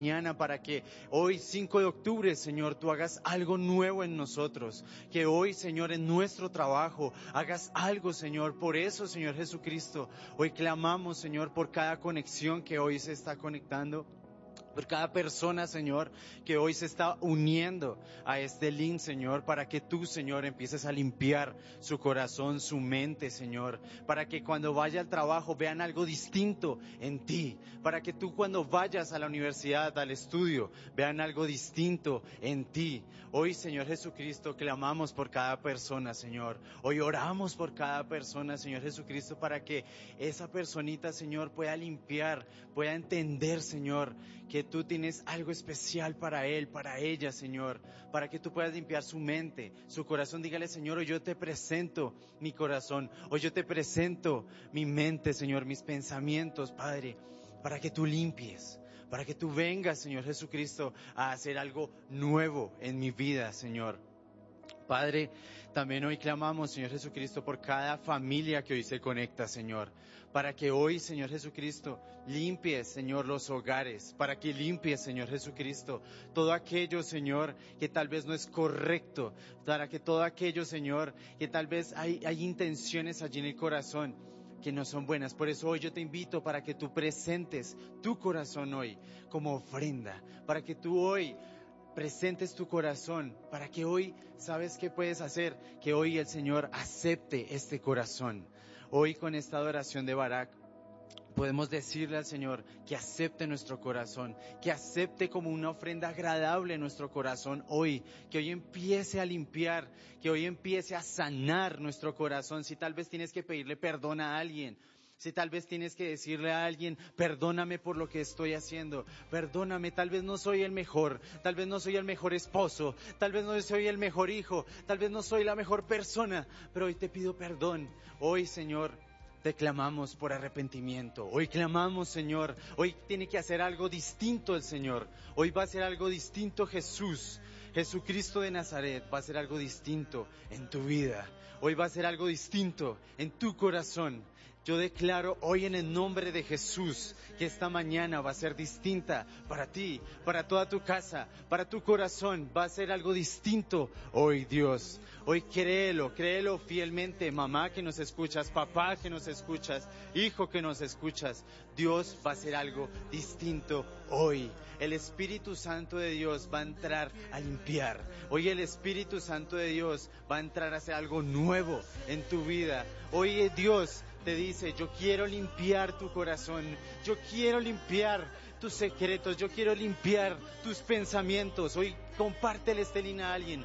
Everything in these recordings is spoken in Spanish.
mañana para que hoy 5 de octubre, Señor, tú hagas algo nuevo en nosotros. Que hoy, Señor, en nuestro trabajo hagas algo, Señor. Por eso, Señor Jesucristo, hoy clamamos, Señor, por cada conexión que hoy se está conectando. Por cada persona, Señor, que hoy se está uniendo a este link, Señor, para que tú, Señor, empieces a limpiar su corazón, su mente, Señor, para que cuando vaya al trabajo vean algo distinto en ti, para que tú cuando vayas a la universidad, al estudio, vean algo distinto en ti. Hoy, Señor Jesucristo, clamamos por cada persona, Señor. Hoy oramos por cada persona, Señor Jesucristo, para que esa personita, Señor, pueda limpiar, pueda entender, Señor, que tú tienes algo especial para él, para ella, Señor, para que tú puedas limpiar su mente, su corazón. Dígale, Señor, hoy yo te presento mi corazón, hoy yo te presento mi mente, Señor, mis pensamientos, Padre, para que tú limpies, para que tú vengas, Señor Jesucristo, a hacer algo nuevo en mi vida, Señor. Padre, también hoy clamamos, Señor Jesucristo, por cada familia que hoy se conecta, Señor, para que hoy, Señor Jesucristo, limpies, Señor, los hogares, para que limpies, Señor Jesucristo, todo aquello, Señor, que tal vez no es correcto, para que todo aquello, Señor, que tal vez hay intenciones allí en el corazón que no son buenas. Por eso hoy yo te invito para que tú presentes tu corazón hoy como ofrenda, para que tú hoy presentes tu corazón, para que hoy, ¿sabes qué puedes hacer? Que hoy el Señor acepte este corazón. Hoy con esta adoración de Barak, podemos decirle al Señor que acepte nuestro corazón, que acepte como una ofrenda agradable nuestro corazón hoy, que hoy empiece a limpiar, que hoy empiece a sanar nuestro corazón. Si tal vez tienes que pedirle perdón a alguien, si tal vez tienes que decirle a alguien, perdóname por lo que estoy haciendo, perdóname, tal vez no soy el mejor, tal vez no soy el mejor esposo, tal vez no soy el mejor hijo, tal vez no soy la mejor persona, pero hoy te pido perdón. Hoy, Señor, te clamamos por arrepentimiento. Hoy clamamos, Señor, hoy tiene que hacer algo distinto el Señor. Hoy va a hacer algo distinto Jesús. Jesucristo de Nazaret va a hacer algo distinto en tu vida. Hoy va a hacer algo distinto en tu corazón. Yo declaro hoy en el nombre de Jesús que esta mañana va a ser distinta para ti, para toda tu casa, para tu corazón. Va a ser algo distinto hoy, Dios. Hoy créelo fielmente, mamá que nos escuchas, papá que nos escuchas, hijo que nos escuchas. Dios va a hacer algo distinto hoy. El Espíritu Santo de Dios va a entrar a limpiar. Hoy el Espíritu Santo de Dios va a entrar a hacer algo nuevo en tu vida. Hoy Dios te dice, yo quiero limpiar tu corazón, yo quiero limpiar tus secretos, yo quiero limpiar tus pensamientos. Hoy compártele este link a alguien,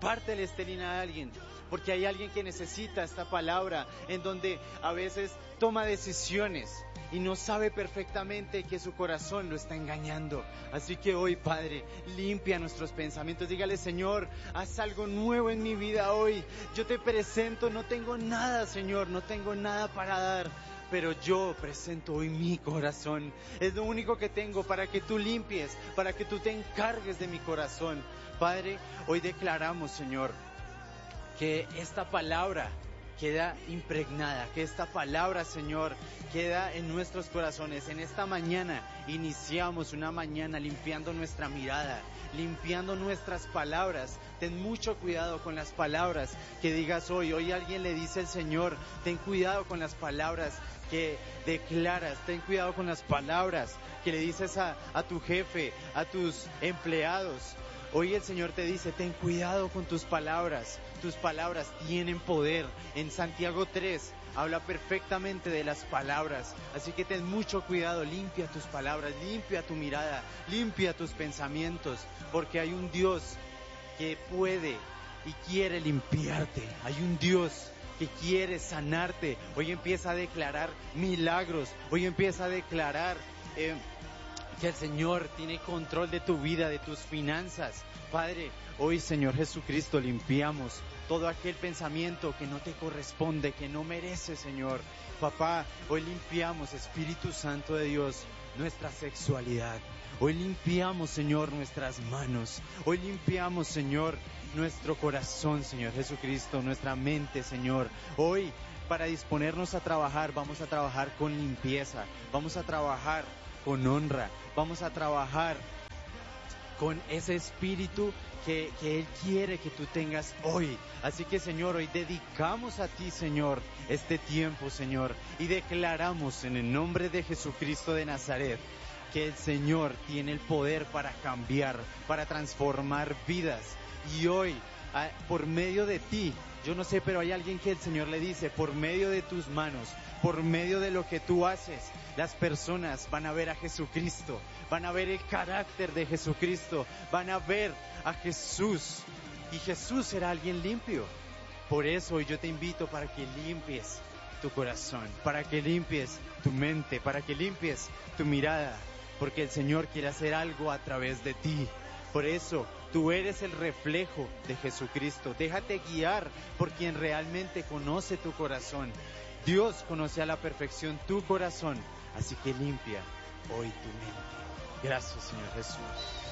porque hay alguien que necesita esta palabra, en donde a veces toma decisiones y no sabe perfectamente que su corazón lo está engañando. Así que hoy, Padre, limpia nuestros pensamientos. Dígale, Señor, haz algo nuevo en mi vida hoy. Yo te presento, no tengo nada, Señor, no tengo nada para dar, pero yo presento hoy mi corazón. Es lo único que tengo para que tú limpies, para que tú te encargues de mi corazón. Padre, hoy declaramos, Señor, que esta palabra queda impregnada, que esta palabra, Señor, queda en nuestros corazones. En esta mañana iniciamos una mañana limpiando nuestra mirada, limpiando nuestras palabras. Ten mucho cuidado con las palabras que digas hoy. Hoy alguien le dice al Señor, ten cuidado con las palabras que declaras, ten cuidado con las palabras que le dices a tu jefe, a tus empleados. Hoy el Señor te dice, ten cuidado con tus palabras tienen poder. En Santiago 3 habla perfectamente de las palabras, así que ten mucho cuidado, limpia tus palabras, limpia tu mirada, limpia tus pensamientos, porque hay un Dios que puede y quiere limpiarte, hay un Dios que quiere sanarte. Hoy empieza a declarar milagros, hoy empieza a declarar que el Señor tiene control de tu vida, de tus finanzas. Padre, hoy, Señor Jesucristo, limpiamos todo aquel pensamiento que no te corresponde, que no merece, Señor. Papá, hoy limpiamos, Espíritu Santo de Dios, nuestra sexualidad. Hoy limpiamos, Señor, nuestras manos. Hoy limpiamos, Señor, nuestro corazón, Señor Jesucristo, nuestra mente, Señor. Hoy, para disponernos a trabajar, vamos a trabajar con limpieza, vamos a trabajar con honra, vamos a trabajar con ese espíritu que Él quiere que tú tengas hoy. Así que, Señor, hoy dedicamos a ti, Señor, este tiempo, Señor, y declaramos en el nombre de Jesucristo de Nazaret que el Señor tiene el poder para cambiar, para transformar vidas. Y hoy, por medio de ti, yo no sé, pero hay alguien que el Señor le dice, por medio de tus manos, por medio de lo que tú haces, las personas van a ver a Jesucristo, van a ver el carácter de Jesucristo, van a ver a Jesús, y Jesús será alguien limpio. Por eso hoy yo te invito para que limpies tu corazón, para que limpies tu mente, para que limpies tu mirada, porque el Señor quiere hacer algo a través de ti. Por eso, tú eres el reflejo de Jesucristo. Déjate guiar por quien realmente conoce tu corazón. Dios conoce a la perfección tu corazón, así que limpia hoy tu mente. Gracias, Señor Jesús.